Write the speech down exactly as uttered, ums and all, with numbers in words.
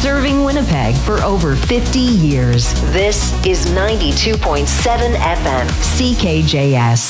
Serving Winnipeg for over fifty years. This is ninety-two point seven F M, C K J S.